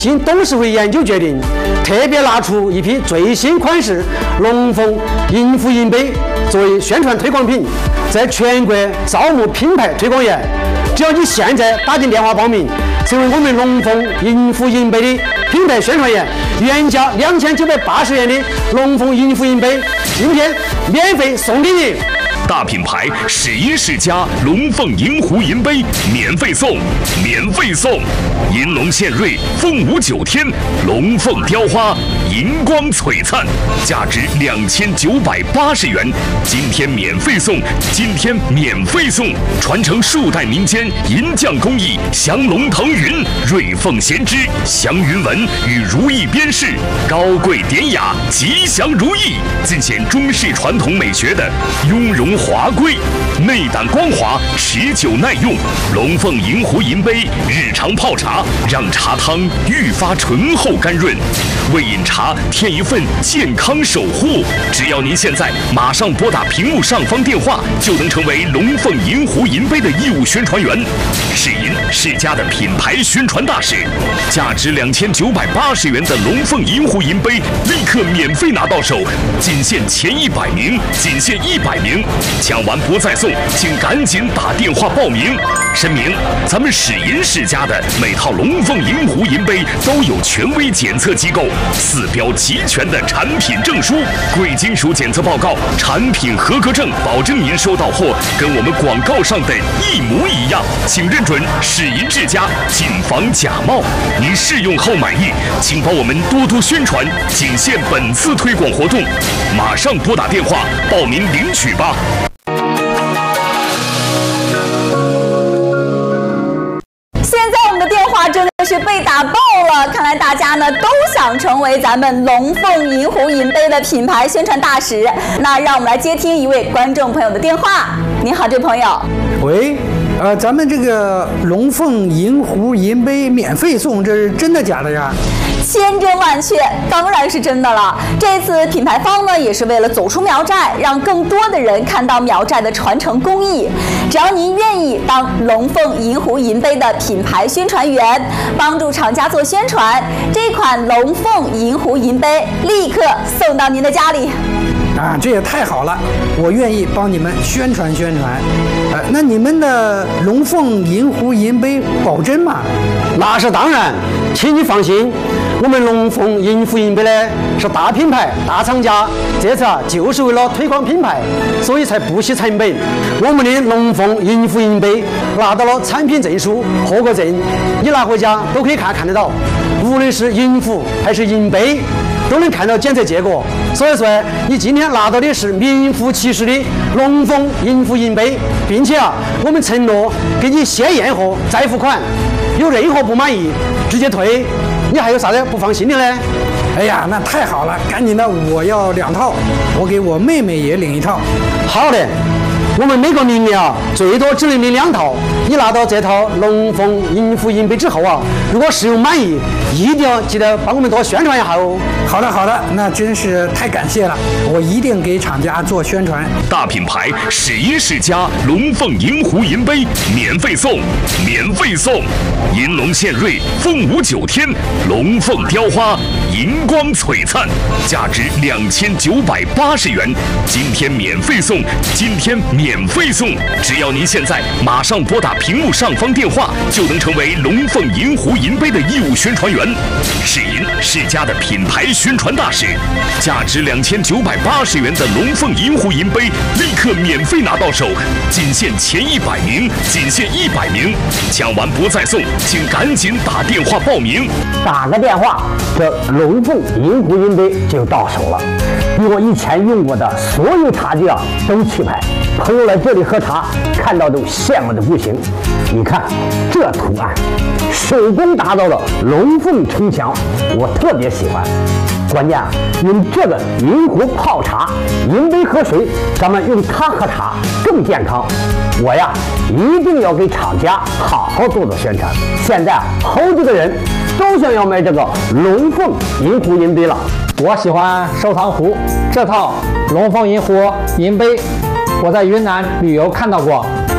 经董事会研究决定，特别拿出一批最新款式龙凤银福银杯作为宣传推广品，在全国招募品牌推广员。只要你现在打进电话报名，成为我们龙凤银福银杯的品牌宣传员，原价2980元的龙凤银福银杯，今天免费送给你。 大品牌世银世家龙凤银湖银杯免费送，免费送！银龙献瑞，凤舞9天，龙凤雕花，银光璀璨，价值2980元。今天免费送，今天免费送！传承数代民间银匠工艺，降龙腾云，瑞凤衔枝，祥云纹与如意边饰，高贵典雅，吉祥如意，尽显中式传统美学的雍容华贵，内胆光滑，持久耐用。龙凤银湖银杯日常泡茶，让茶汤愈发醇厚甘润。为饮茶添一份健康守护，只要您现在马上拨打屏幕上方电话，就能成为龙凤银湖银杯的义务宣传员。世银世家的品牌宣传大使，价值2980元的龙凤银湖银杯立刻免费拿到手，仅限前100名，仅限100名。抢完不再送，请赶紧打电话报名。声明：咱们世银世家的每套龙凤银湖银杯都有权威检测机构4标齐全的产品证书、贵金属检测报告、产品合格证，保证您收到货跟我们广告上的一模一样。请认准世银世家，谨防假冒。您试用后满意，请帮我们多多宣传，仅限本次推广活动。马上拨打电话报名领取吧。 真的是被打爆了，看来大家呢都想成为咱们龙凤银湖银杯的品牌宣传大使。那让我们来接听一位观众朋友的电话。您好，这位朋友。 喂，咱们这个龙凤银湖银杯免费送，这是真的假的呀？ 千真万确，当然是真的了。这次品牌方呢，也是为了走出苗寨，让更多的人看到苗寨的传承工艺。只要您愿意当龙凤银湖银杯的品牌宣传员，帮助厂家做宣传，这款龙凤银湖银杯立刻送到您的家里。 啊，这也太好了！我愿意帮你们宣传宣传。那你们的龙凤银湖银杯保真吗？ 那是当然，请你放心。我们龙凤银湖银杯呢是大品牌、大厂家，这次就是为了推广品牌，所以才不惜成本。我们的龙凤银湖银杯拿到了产品证书、合格证，你拿回家都可以看得到。无论是银壶还是银杯，都能看到检测结果。所以说，你今天拿到的是名副其实的龙凤银湖银杯，并且我们承诺给你先验货再付款，有任何不满意直接退。你还有啥子不放心的呢？ 哎呀，那太好了！赶紧的，我要2套，我给我妹妹也领1套。 好的，我们每个名额最多只能领2套。你拿到这套龙凤银湖银杯之后如果使用满意，一定要记得帮我们多宣传一下哦。 好的，好的，那真是太感谢了，我一定给厂家做宣传。 大品牌世银世家龙凤银湖银杯免费送，免费送！银龙献瑞，凤舞9天，龙凤雕花，银光璀璨，价值2980元。今天免费送，今天免费送！只要您现在马上拨打屏幕上方电话，就能成为龙凤银湖银杯的义务宣传员。世银世家的品牌宣传大使，价值2980元的龙凤银湖银杯立刻免费拿到手，仅限前100名，仅限100名。抢完不再送，请赶紧打电话报名。 打个电话，这龙凤银湖银杯就到手了。比我以前用过的所有茶具都气派，朋友来这里喝茶，看到都羡慕的不行。你看这图案，手工打造的龙凤城墙，我特别喜欢。关键用这个银壶泡茶，银杯喝水，咱们用它喝茶更健康。我一定要给厂家好好做宣传。现在好几个人都想要买这个龙凤银湖银杯了。 我喜欢收藏壶，这套龙凤银湖银杯，我在云南旅游看到过，